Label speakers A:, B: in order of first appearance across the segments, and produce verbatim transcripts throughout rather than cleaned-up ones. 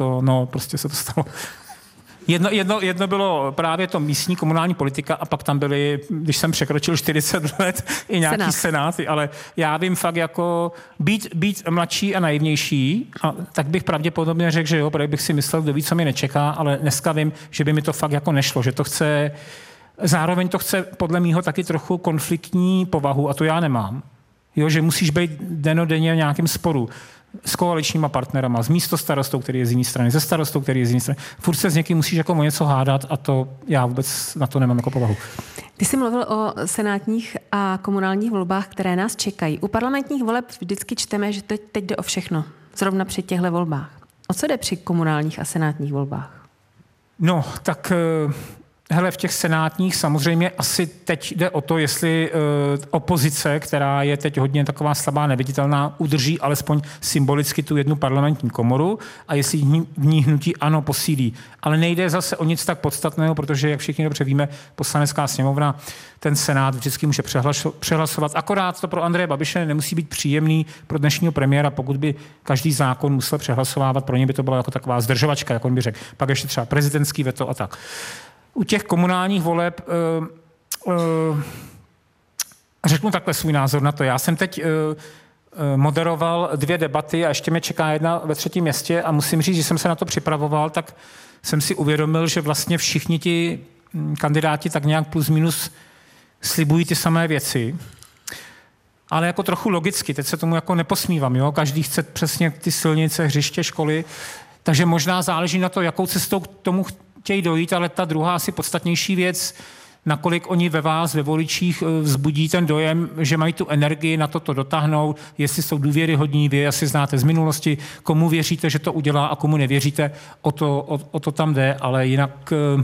A: to, no, prostě se to stalo. Jedno, jedno, jedno bylo právě to místní komunální politika a pak tam byly, když jsem překročil čtyřicet let, i nějaký
B: Senát.
A: senáty, ale já vím fakt jako být, být mladší a naivnější, a tak bych pravděpodobně řekl, že jo, protože bych si myslel, kdo ví, co mě nečeká, ale dneska vím, že by mi to fakt jako nešlo, že to chce, zároveň to chce podle mýho taky trochu konfliktní povahu a to já nemám. Jo, že musíš být denodenně v nějakém sporu s koaličníma partnerama, s místostarostou, který je z jiné strany, se starostou, který je z jiné strany. Furt se s někým musíš jako o něco hádat a to já vůbec na to nemám jako povahu.
B: Ty jsi mluvil o senátních a komunálních volbách, které nás čekají. U parlamentních voleb vždycky čteme, že teď, teď jde o všechno. Zrovna při těchto volbách. O co jde při komunálních a senátních volbách?
A: No, tak hele, v těch senátních samozřejmě asi teď jde o to, jestli uh, opozice, která je teď hodně taková slabá, neviditelná, udrží alespoň symbolicky tu jednu parlamentní komoru a jestli v ní hnutí ANO posílí. Ale nejde zase o nic tak podstatného, protože, jak všichni dobře víme, Poslanecká sněmovna ten senát vždycky může přehlasovat. Akorát to pro Andreje Babiše nemusí být příjemný pro dnešního premiéra, pokud by každý zákon musel přehlasovávat, pro ně by to byla jako taková zdržovačka, jak on by řekl. Pak ještě třeba prezidentský veto a tak. U těch komunálních voleb uh, uh, řeknu takhle svůj názor na to. Já jsem teď uh, uh, moderoval dvě debaty a ještě mě čeká jedna ve třetím městě a musím říct, že jsem se na to připravoval, tak jsem si uvědomil, že vlastně všichni ti kandidáti tak nějak plus minus slibují ty samé věci, ale jako trochu logicky, teď se tomu jako neposmívám, jo? Každý chce přesně ty silnice, hřiště, školy, takže možná záleží na to, jakou cestou k tomu chtějí dojít, ale ta druhá asi podstatnější věc, nakolik oni ve vás, ve voličích vzbudí ten dojem, že mají tu energii na toto dotáhnout, jestli jsou důvěryhodní, vy asi znáte z minulosti, komu věříte, že to udělá a komu nevěříte, o to, o, o to tam jde, ale jinak, uh,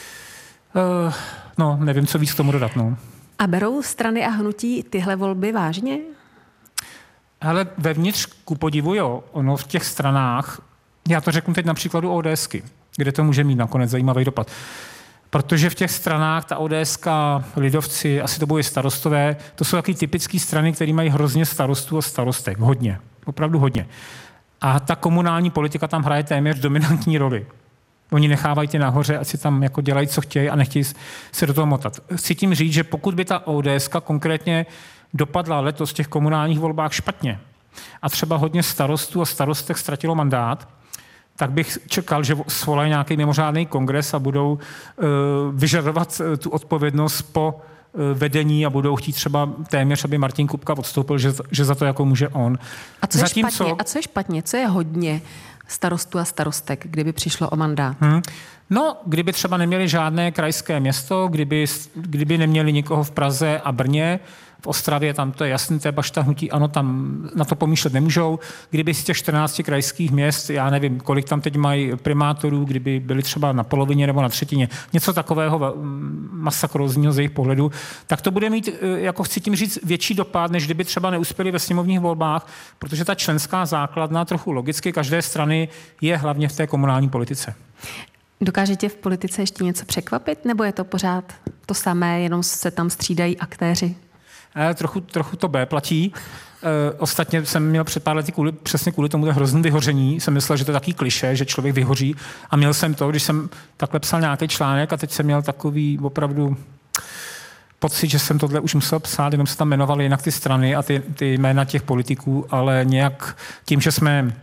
A: uh, no, nevím, co víc k tomu dodat, no.
B: A berou strany a hnutí tyhle volby vážně?
A: Hele, vevnitř, ku podivu, jo, ono v těch stranách, já to řeknu teď na příkladu ODSky, kde to může mít nakonec zajímavý dopad. Protože v těch stranách ta ODSka, lidovci, asi to budou i starostové, to jsou taky typické strany, které mají hrozně starostů a starostek. Hodně. Opravdu hodně. A ta komunální politika tam hraje téměř dominantní roli. Oni nechávají ty nahoře, ať si tam jako dělají, co chtějí a nechtějí se do toho motat. Chci tím říct, že pokud by ta ODSka konkrétně dopadla letos v těch komunálních volbách špatně a třeba hodně starostů a starostek ztratilo mandát, tak bych čekal, že svolají nějaký mimořádný kongres a budou uh, vyžadovat uh, tu odpovědnost po uh, vedení a budou chtít třeba téměř, aby Martin Kupka odstoupil, že, že za to jako může on.
B: A co, Zatím, je špatně? Co... a co je špatně? Co je hodně starostů a starostek, kdyby přišlo o mandát? Hmm.
A: No, kdyby třeba neměli žádné krajské město, kdyby, kdyby neměli nikoho v Praze a Brně, v Ostravě, tam to je jasný, to je bašta hnutí, ano, tam na to pomýšlet nemůžou. Kdyby z těch čtrnácti krajských měst, já nevím, kolik tam teď mají primátorů, kdyby byli třeba na polovině nebo na třetině, něco takového masakrózního z jejich pohledu, tak to bude mít, jako chci tím říct, větší dopad, než kdyby třeba neuspěli ve sněmovních volbách, protože ta členská základna trochu logicky každé strany je hlavně v té komunální politice.
B: Dokáže tě v politice ještě něco překvapit, nebo je to pořád to samé, jenom se tam střídají aktéři?
A: E, trochu, trochu to B platí. E, ostatně jsem měl před pár lety kvůli, přesně kvůli tomu hrozný vyhoření. Jsem myslel, že to je takový klišé, že člověk vyhoří. A měl jsem to, když jsem takhle psal nějaký článek a teď jsem měl takový opravdu pocit, že jsem tohle už musel psát, jenom se tam jmenovaly jinak ty strany a ty, ty jména těch politiků, ale nějak tím, že jsme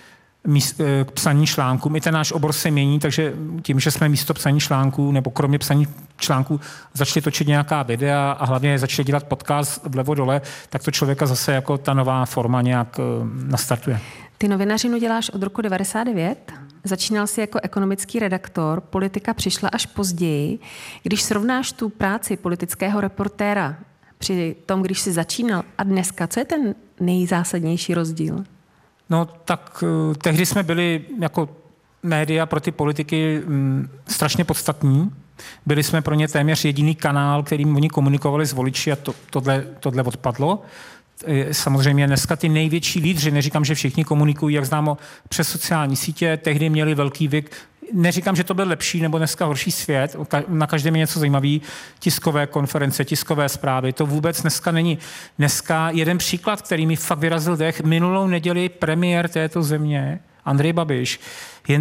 A: k psaní článků. I ten náš obor se mění, takže tím, že jsme místo psaní článků nebo kromě psaní článků začali točit nějaká videa a hlavně začali dělat podcast vlevo dole, tak to člověka zase jako ta nová forma nějak nastartuje.
B: Ty novinařinu děláš od roku devadesát devět. Začínal jsi jako ekonomický redaktor, politika přišla až později. Když srovnáš tu práci politického reportéra při tom, když jsi začínal a dneska, co je ten nejzásadnější rozdíl?
A: No tak uh, tehdy jsme byli jako média pro ty politiky um, strašně podstatní. Byli jsme pro ně téměř jediný kanál, kterým oni komunikovali s voliči a to, tohle, tohle odpadlo. Samozřejmě dneska ty největší lídři, neříkám, že všichni komunikují, jak známo, přes sociální sítě, tehdy měli velký věk. Neříkám, že to byl lepší nebo dneska horší svět, na každém je něco zajímavý, tiskové konference, tiskové zprávy, to vůbec dneska není. Dneska jeden příklad, který mi fakt vyrazil dech, minulou neděli premiér této země, Andrej Babiš,